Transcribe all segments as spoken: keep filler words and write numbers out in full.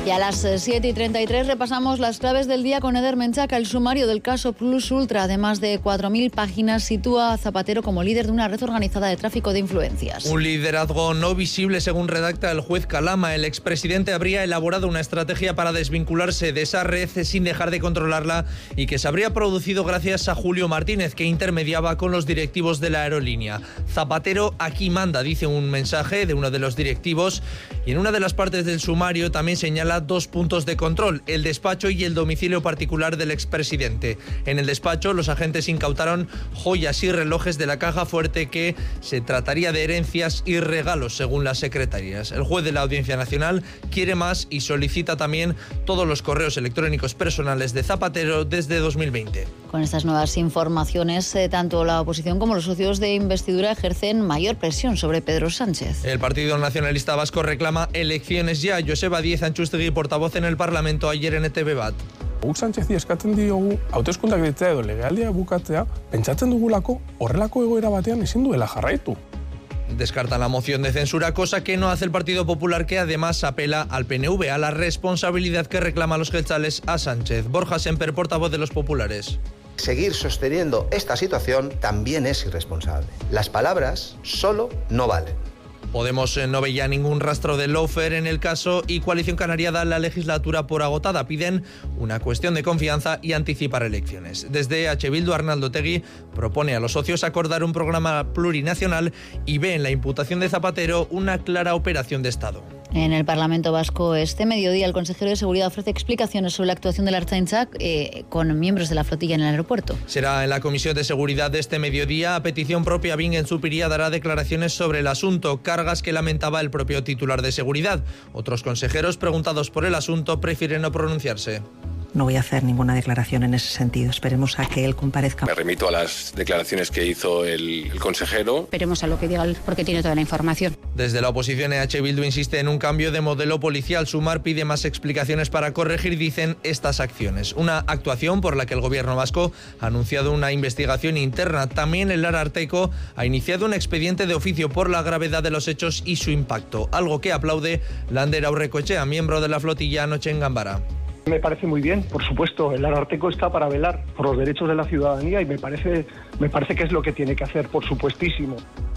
Y a las siete y treinta y tres repasamos las claves del día con Eder Menchaca. El sumario del caso Plus Ultra, de más de cuatro mil páginas, sitúa a Zapatero como líder de una red organizada de tráfico de influencias. Un liderazgo no visible, según redacta el juez Calama. El expresidente habría elaborado una estrategia para desvincularse de esa red sin dejar de controlarla y que se habría producido gracias a Julio Martínez, que intermediaba con los directivos de la aerolínea. Zapatero aquí manda, dice un mensaje de uno de los directivos, y en una de las partes del sumario también señala dos puntos de control: el despacho y el domicilio particular del expresidente. En el despacho, los agentes incautaron joyas y relojes de la caja fuerte, que se trataría de herencias y regalos, según las secretarias. El juez de la Audiencia Nacional quiere más y solicita también todos los correos electrónicos personales de Zapatero desde dos mil veinte. Con estas nuevas informaciones, eh, tanto la oposición como los socios de investidura ejercen mayor presión sobre Pedro Sánchez. El Partido Nacionalista Vasco reclama elecciones ya. Joseba Díez Antxustegi, portavoz en el Parlamento, ayer en E T V Bat. Guk Sánchezi eskatzen diogu hauteskundak deitzea edo legealdia bukatzea, pentsatzen dugulako horrelako egoera batean ezin duela jarraitu. Descarta la moción de censura, cosa que no hace el Partido Popular, que además apela al P N V, a la responsabilidad que reclama los jeltzales a Sánchez. Borja Semper, portavoz de los populares. Seguir sosteniendo esta situación también es irresponsable. Las palabras solo no valen. Podemos no ve ya ningún rastro de lawfare en el caso y Coalición Canaria da la legislatura por agotada. Piden una cuestión de confianza y anticipar elecciones. Desde H. Bildu, Arnaldo Otegi propone a los socios acordar un programa plurinacional y ve en la imputación de Zapatero una clara operación de Estado. En el Parlamento Vasco, este mediodía, el consejero de Seguridad ofrece explicaciones sobre la actuación de la Ertzaintza eh, con miembros de la flotilla en el aeropuerto. Será en la Comisión de Seguridad de este mediodía. A petición propia, Bingen Zupiria dará declaraciones sobre el asunto, cargas que lamentaba el propio titular de Seguridad. Otros consejeros, preguntados por el asunto, prefieren no pronunciarse. No voy a hacer ninguna declaración en ese sentido. Esperemos a que él comparezca. Me remito a las declaraciones que hizo el, el consejero. Esperemos a lo que diga él, porque tiene toda la información. Desde la oposición, E H. Bildu insiste en un cambio de modelo policial. Sumar pide más explicaciones para corregir, dicen, estas acciones. Una actuación por la que el gobierno vasco ha anunciado una investigación interna. También el Ararteko ha iniciado un expediente de oficio por la gravedad de los hechos y su impacto. Algo que aplaude Lander Aurrecoechea, miembro de la flotilla, anoche en Gambara. Me parece muy bien, por supuesto. El Ararteko está para velar por los derechos de la ciudadanía y me parece, me parece que es lo que tiene que hacer, por supuestísimo.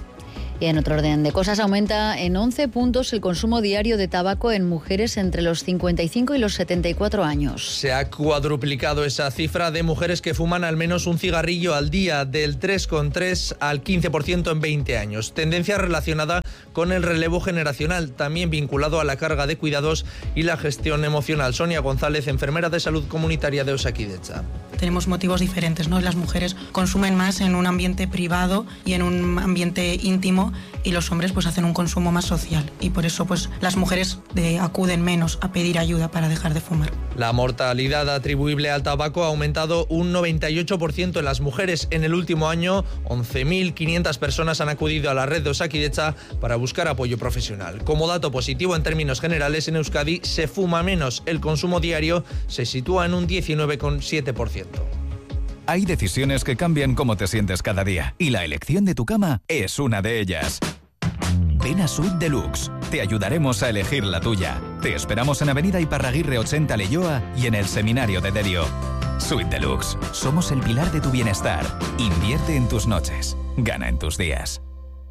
Y en otro orden de cosas, aumenta en once puntos el consumo diario de tabaco en mujeres entre los cincuenta y cinco y los setenta y cuatro años. Se ha cuadruplicado esa cifra de mujeres que fuman al menos un cigarrillo al día, del tres coma tres al quince por ciento en veinte años. Tendencia relacionada con el relevo generacional, también vinculado a la carga de cuidados y la gestión emocional. Sonia González, enfermera de salud comunitaria de Osakidetza. Tenemos motivos diferentes, ¿no? Las mujeres consumen más en un ambiente privado y en un ambiente íntimo, y los hombres pues hacen un consumo más social, y por eso pues las mujeres de, acuden menos a pedir ayuda para dejar de fumar. La mortalidad atribuible al tabaco ha aumentado un noventa y ocho por ciento en las mujeres. En el último año, once mil quinientas personas han acudido a la red de Osakidetza para buscar apoyo profesional. Como dato positivo en términos generales, en Euskadi se fuma menos. El consumo diario se sitúa en un diecinueve coma siete por ciento. Hay decisiones que cambian cómo te sientes cada día, y la elección de tu cama es una de ellas. Ven a Suite Deluxe. Te ayudaremos a elegir la tuya. Te esperamos en Avenida Iparraguirre ochenta Leioa y en el Seminario de Derio. Suite Deluxe. Somos el pilar de tu bienestar. Invierte en tus noches. Gana en tus días.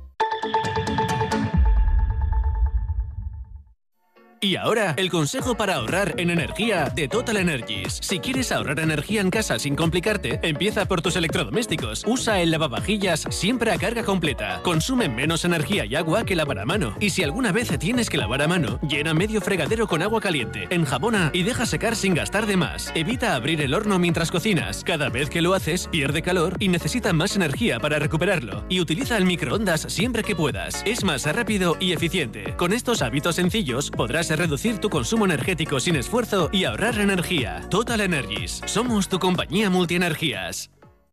Y ahora, el consejo para ahorrar en energía de Total Energies. Si quieres ahorrar energía en casa sin complicarte, empieza por tus electrodomésticos. Usa el lavavajillas siempre a carga completa. Consume menos energía y agua que lavar a mano. Y si alguna vez tienes que lavar a mano, llena medio fregadero con agua caliente, enjabona y deja secar sin gastar de más. Evita abrir el horno mientras cocinas. Cada vez que lo haces, pierde calor y necesita más energía para recuperarlo. Y utiliza el microondas siempre que puedas. Es más rápido y eficiente. Con estos hábitos sencillos, podrás reducir tu consumo energético sin esfuerzo y ahorrar energía. Total Energies. Somos tu compañía multienergías.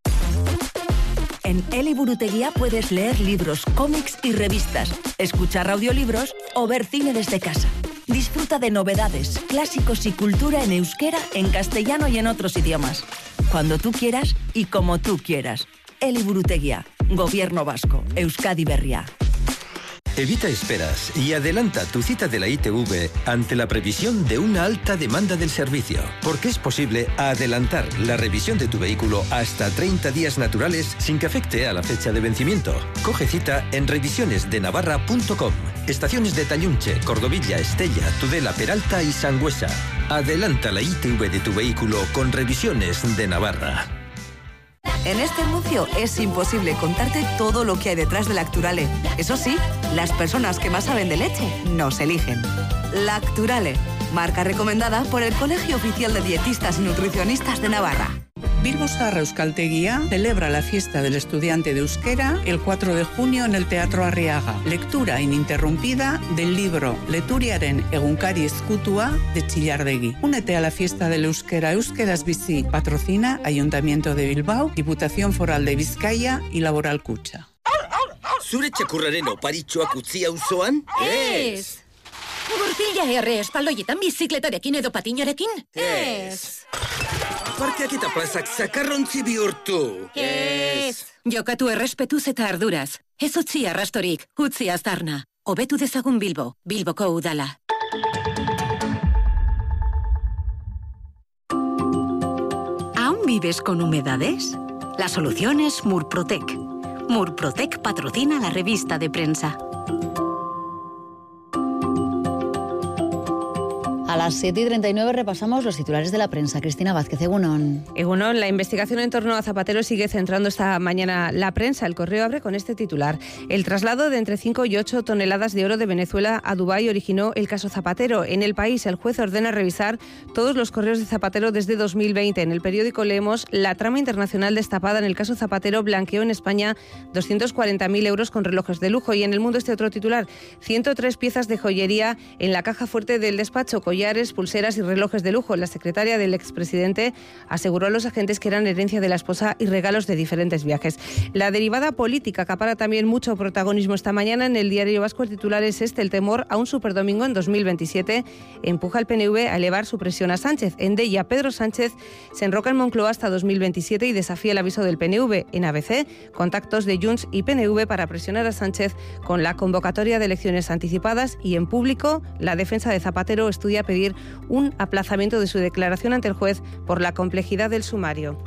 En Eliburutegia puedes leer libros, cómics y revistas, escuchar audiolibros o ver cine desde casa. Disfruta de novedades, clásicos y cultura en euskera, en castellano y en otros idiomas. Cuando tú quieras y como tú quieras. Eliburutegia. Gobierno Vasco. Euskadi Berria. Evita esperas y adelanta tu cita de la I T V ante la previsión de una alta demanda del servicio, porque es posible adelantar la revisión de tu vehículo hasta treinta días naturales sin que afecte a la fecha de vencimiento. Coge cita en revisiones de navarra punto com. Estaciones de Tallunche, Cordovilla, Estella, Tudela, Peralta y Sangüesa. Adelanta la I T V de tu vehículo con Revisiones de Navarra. En este anuncio es imposible contarte todo lo que hay detrás de Lacturale. Eso sí, las personas que más saben de leche nos eligen. Lacturale, marca recomendada por el Colegio Oficial de Dietistas y Nutricionistas de Navarra. Bilbo Zaharra Euskaltegia celebra la fiesta del estudiante de euskera el cuatro de junio en el Teatro Arriaga. Lectura ininterrumpida del libro Leturiaren egunkari ezkutua de Chillardegui. Únete a la fiesta del euskera Euskeraz Bizi. Patrocina Ayuntamiento de Bilbao, Diputación Foral de Bizkaia y Laboral Kutxa. Zure txakurraren oparitxoak utzi auzoan? Ez! Gurpila erre espaldoietan bizikletarekin edo patinorekin? Ez! Parkeak eta plazak zakarrontzi bihurtu. Ez! Jokatu errespetuz eta arduraz. Ez utzi arrastorik, utzi aztarna. Hobetu dezagun Bilbo, Bilboko udala. ¿Aún vives con humedades? La solución es Murprotec. Murprotec patrocina la revista de prensa. A las siete y treinta y nueve repasamos los titulares de la prensa. Cristina Vázquez, Egunon. Egunon, la investigación en torno a Zapatero sigue centrando esta mañana la prensa. El Correo abre con este titular. El traslado de entre cinco y ocho toneladas de oro de Venezuela a Dubái originó el caso Zapatero. En el país, el juez ordena revisar todos los correos de Zapatero desde dos mil veinte. En el periódico leemos: la trama internacional destapada en el caso Zapatero blanqueó en España doscientos cuarenta mil euros con relojes de lujo. Y en el Mundo este otro titular: ciento tres piezas de joyería en la caja fuerte del despacho, collares, pulseras y relojes de lujo. La secretaria del expresidente aseguró a los agentes que eran herencia de la esposa y regalos de diferentes viajes. La derivada política acapara también mucho protagonismo esta mañana. En el Diario Vasco el titular es este: el temor a un superdomingo en dos mil veintisiete empuja al P N V a elevar su presión a Sánchez. En Deia, Pedro Sánchez se enroca en Moncloa hasta dos mil veintisiete y desafía el aviso del P N V. En A B C, contactos de Junts y P N V para presionar a Sánchez con la convocatoria de elecciones anticipadas. Y en Público, la defensa de Zapatero estudia pedir un aplazamiento de su declaración ante el juez por la complejidad del sumario.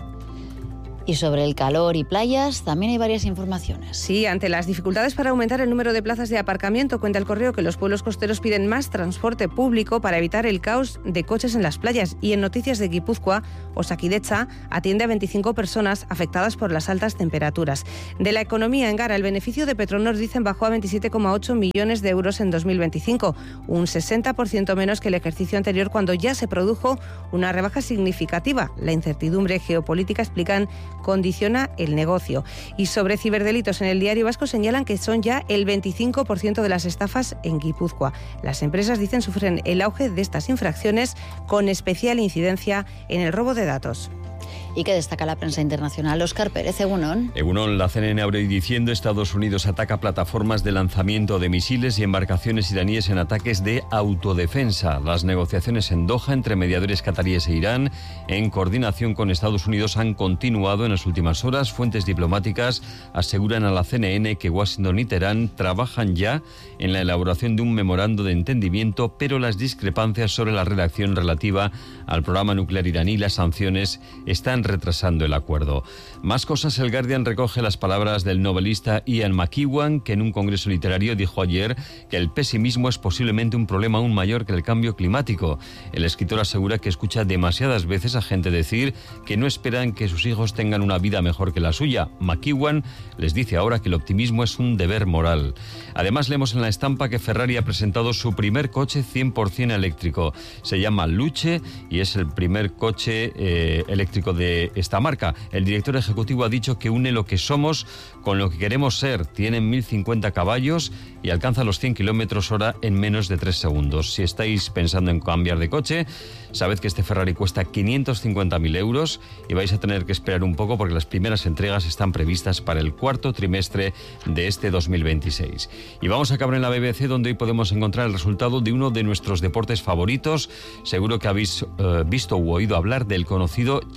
Y sobre el calor y playas también hay varias informaciones. Sí, ante las dificultades para aumentar el número de plazas de aparcamiento, cuenta el Correo que los pueblos costeros piden más transporte público para evitar el caos de coches en las playas. Y en Noticias de Guipúzcoa, Osakidetza atiende a veinticinco personas afectadas por las altas temperaturas. De la economía, en Gara, el beneficio de Petronor, dicen, bajó a veintisiete coma ocho millones de euros en dos mil veinticinco, un sesenta por ciento menos que el ejercicio anterior, cuando ya se produjo una rebaja significativa. La incertidumbre geopolítica, explican, condiciona el negocio. Y sobre ciberdelitos, en el Diario Vasco señalan que son ya el veinticinco por ciento de las estafas en Guipúzcoa. Las empresas, dicen, sufren el auge de estas infracciones, con especial incidencia en el robo de datos. ¿Y qué destaca la prensa internacional? Óscar Pérez, Egunon. Egunon, la C N N abre diciendo: Estados Unidos ataca plataformas de lanzamiento de misiles y embarcaciones iraníes en ataques de autodefensa. Las negociaciones en Doha entre mediadores cataríes e Irán, en coordinación con Estados Unidos, han continuado en las últimas horas. Fuentes diplomáticas aseguran a la C N N que Washington y Teherán trabajan ya en la elaboración de un memorando de entendimiento, pero las discrepancias sobre la redacción relativa al programa nuclear iraní y las sanciones están retrasando el acuerdo. Más cosas. El Guardian recoge las palabras del novelista Ian McEwan, que en un congreso literario dijo ayer que el pesimismo es posiblemente un problema aún mayor que el cambio climático. El escritor asegura que escucha demasiadas veces a gente decir que no esperan que sus hijos tengan una vida mejor que la suya. McEwan les dice ahora que el optimismo es un deber moral. Además, leemos en la estampa que Ferrari ha presentado su primer coche cien por ciento eléctrico. Se llama Luce y es el primer coche eh, eléctrico de esta marca. El director ejecutivo ha dicho que une lo que somos con lo que queremos ser. Tiene mil cincuenta caballos y alcanza los cien kilómetros hora en menos de tres segundos. Si estáis pensando en cambiar de coche, sabed que este Ferrari cuesta quinientos cincuenta mil euros y vais a tener que esperar un poco, porque las primeras entregas están previstas para el cuarto trimestre de este dos mil veintiséis. Y vamos a acabar en la B B C, donde hoy podemos encontrar el resultado de uno de nuestros deportes favoritos. Seguro que habéis eh, visto u oído hablar del conocido cheese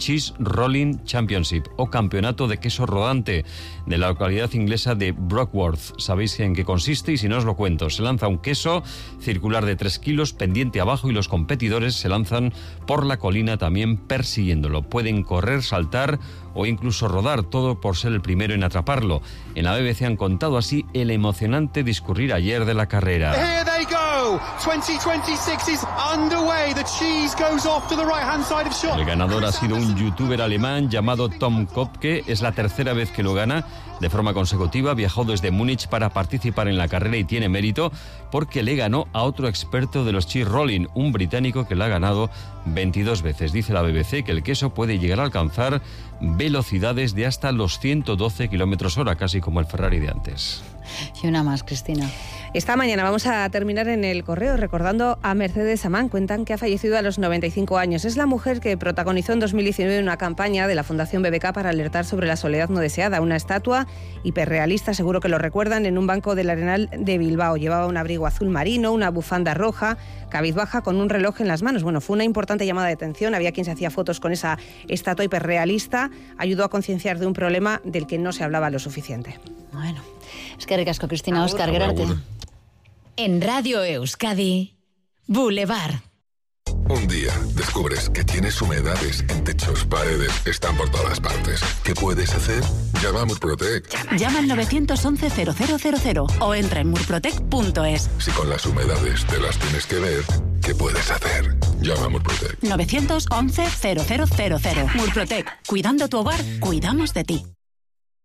Rolling Championship o Campeonato de Queso Rodante de la localidad inglesa de Brockworth. ¿Sabéis en qué consiste? Y si no os lo cuento, se lanza un queso circular de tres kilos pendiente abajo y los competidores se lanzan por la colina también persiguiéndolo. Pueden correr, saltar o incluso rodar, todo por ser el primero en atraparlo. En la B B C han contado así el emocionante discurrir ayer de la carrera. Here they go. twenty twenty-six is underway. The cheese goes off to the right-hand side of shot. El ganador ha sido un youtuber alemán llamado Tom Kopke. Es la tercera vez que lo gana de forma consecutiva. Viajó desde Múnich para participar en la carrera y tiene mérito porque le ganó a otro experto de los cheese rolling, un británico que la ha ganado veintidós veces. Dice la B B C que el queso puede llegar a alcanzar velocidades de hasta los ciento doce kilómetros hora, casi como el Ferrari de antes. Y una más, Cristina. Esta mañana vamos a terminar en El Correo recordando a Mercedes Amán. Cuentan que ha fallecido a los noventa y cinco años. Es la mujer que protagonizó en dos mil diecinueve una campaña de la Fundación B B K para alertar sobre la soledad no deseada. Una estatua hiperrealista, seguro que lo recuerdan, en un banco del Arenal de Bilbao. Llevaba un abrigo azul marino, una bufanda roja, cabizbaja, con un reloj en las manos. Bueno, fue una importante llamada de atención. Había quien se hacía fotos con esa estatua hiperrealista. Ayudó a concienciar de un problema del que no se hablaba lo suficiente. Bueno, es que ricasco, Cristina. Óscar, Gerarte. En Radio Euskadi, Boulevard. Un día descubres que tienes humedades en techos, paredes, están por todas partes. ¿Qué puedes hacer? Llama a Murprotec. Llama al nueve once cero cero cero cero o entra en murprotec punto es. Si con las humedades te las tienes que ver, ¿qué puedes hacer? Llama a Murprotec. nueve once cero cero cero cero. Murprotec. Cuidando tu hogar, cuidamos de ti.